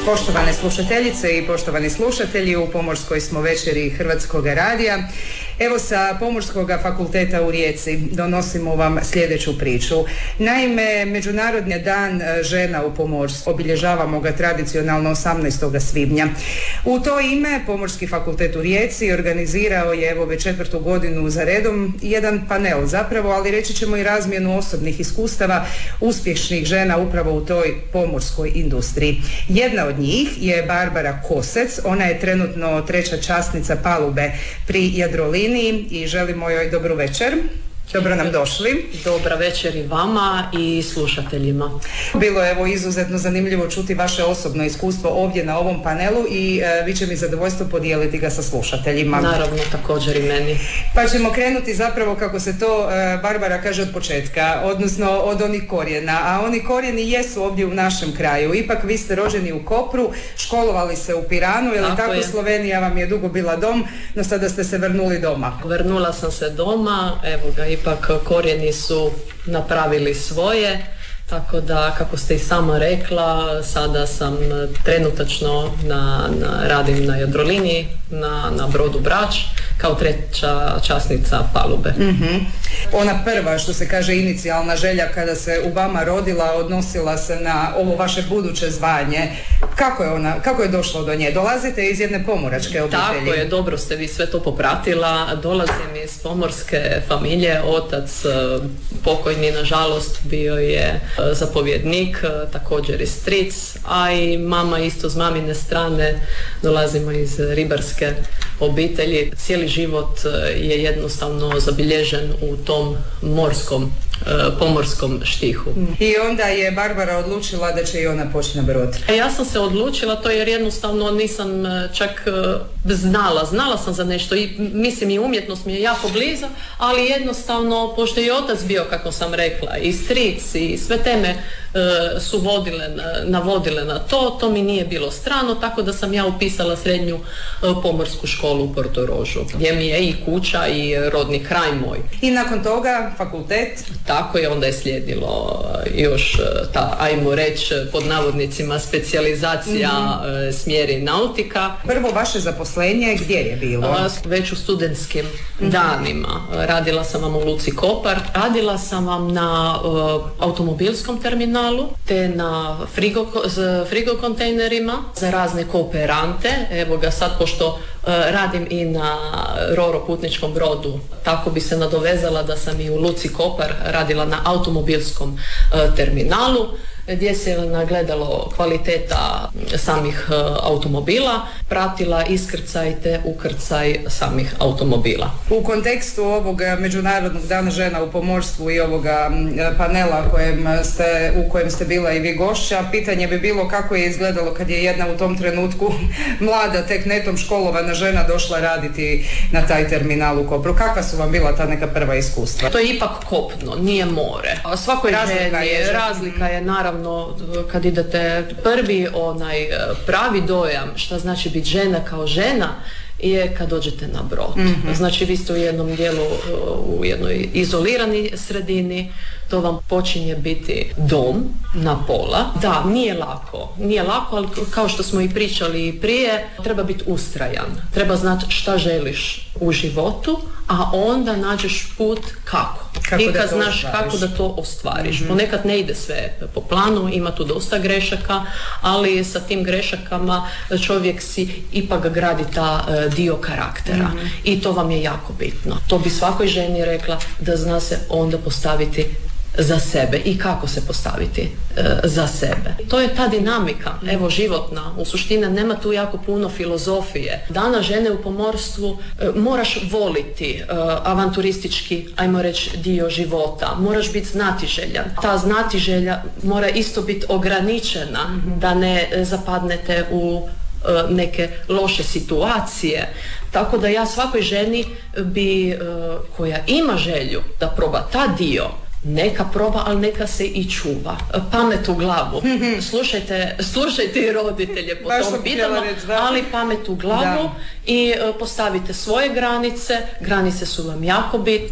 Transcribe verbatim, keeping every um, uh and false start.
Poštovane slušateljice i poštovani slušatelji, u pomorskoj smo večeri Hrvatskog radija. Evo, sa Pomorskog fakulteta u Rijeci donosimo vam sljedeću priču. Naime, Međunarodni dan žena u pomorstvu obilježavamo ga tradicionalno osamnaestog svibnja. U to ime Pomorski fakultet u Rijeci organizirao je evo već četvrtu godinu za redom jedan panel zapravo, ali reći ćemo i razmjenu osobnih iskustava uspješnih žena upravo u toj pomorskoj industriji. Jedna od njih je Barbara Kosec, ona je trenutno treća časnica palube pri Jadroliniji i želimo joj dobru večer. Dobro nam došli. Dobra večer i vama i slušateljima. Bilo je evo izuzetno zanimljivo čuti vaše osobno iskustvo ovdje na ovom panelu i e, vi će mi zadovoljstvo podijeliti ga sa slušateljima. Naravno, također i meni. Pa ćemo krenuti zapravo, kako se to e, Barbara kaže, od početka, odnosno od onih korijena. A oni korijeni jesu ovdje u našem kraju. Ipak vi ste rođeni u Kopru, školovali se u Piranu, je li tako, tako Slovenija vam je dugo bila dom, no sada ste se vrnuli doma. Vrnula sam se doma, evo ga, ipak korijeni su napravili svoje, tako da, kako ste i sama rekla, sada sam trenutačno na, na, radim na Jadroliniji, na, na brodu Brač, kao treća časnica palube. Mm-hmm. Ona prva, što se kaže, inicijalna želja kada se u vama rodila, odnosila se na ovo vaše buduće zvanje. Kako je ona, kako je došlo do nje? Dolazite iz jedne pomoračke obitelji. Tako je, dobro ste vi sve to popratila. Dolazim iz pomorske familije. Otac pokojni, nažalost, bio je zapovjednik, također i stric, a i mama isto s mamine strane, dolazimo iz ribarske obitelji. Cijeli život je jednostavno zabilježen u tom morskom, pomorskom štihu. I onda je Barbara odlučila da će i ona poći na brod. Ja sam se odlučila to jer jednostavno nisam čak znala, znala sam za nešto i mislim i umjetnost mi je jako bliza, ali jednostavno, pošto je otac bio, kako sam rekla, i stric i sve teme su vodile, navodile na to, to mi nije bilo strano, tako da sam ja upisala srednju pomorsku školu u Portorožu, gdje mi je i kuća i rodni kraj moj. I nakon toga fakultet? Tako je, onda je slijedilo još ta, ajmo reći, pod navodnicima specijalizacija, mm-hmm. smjeri nautika. Prvo vaše zaposlenje gdje je bilo? Već u studentskim mm-hmm. danima. Radila sam vam u Luci Kopar, radila sam vam na uh, automobilskom terminalu, te na frigo, frigo kontejnerima za razne kooperante. Evo ga sad, pošto uh, radim i na Roro putničkom brodu, tako bi se nadovezala da sam i u Luci Kopar radila na automobilskom uh, terminalu, gdje se nagledalo kvaliteta samih uh, automobila, pratila iskrcaj te ukrcaj samih automobila. U kontekstu ovog Međunarodnog dana žena u pomorstvu i ovoga panela kojem ste, u kojem ste bila i vi gošća, pitanje bi bilo kako je izgledalo kad je jedna u tom trenutku mlada, tek netom školovana žena došla raditi na taj terminal u Kopru. Kakva su vam bila ta neka prva iskustva? To je ipak kopno, nije more. A svakoj razlika ženi, je, razlika je naravno kad idete prvi onaj pravi dojam šta znači biti žena kao žena je kad dođete na brod. Mm-hmm. Znači vi ste u jednom dijelu, u jednoj izolirani sredini, to vam počinje biti dom na pola. Da, nije lako, nije lako, ali kao što smo i pričali i prije, treba biti ustrajan, treba znati šta želiš u životu, a onda nađeš put kako. Kako I kad da znaš ostvariš. kako da to ostvariš. Mm-hmm. Ponekad ne ide sve po planu, ima tu dosta grešaka, ali sa tim grešakama čovjek si ipak gradi ta uh, dio karaktera. Mm-hmm. I to vam je jako bitno. To bi svakoj ženi rekla, da zna se onda postaviti za sebe i kako se postaviti e, za sebe. To je ta dinamika, evo, životna. U suštini nema tu jako puno filozofije. Danas žene u pomorstvu e, moraš voliti e, avanturistički, ajmo reći, dio života. Moraš biti znatiželjan. Ta znatiželja mora isto biti ograničena, mm-hmm. da ne zapadnete u e, neke loše situacije. Tako da ja svakoj ženi bi, e, koja ima želju da proba ta dio, neka proba, ali neka se i čuva. Pamet u glavu. Mm-hmm. Slušajte, slušajte i roditelje po Baš tom pitanju, ali pamet u glavu, da. I uh, postavite svoje granice. Granice su vam jako bitne.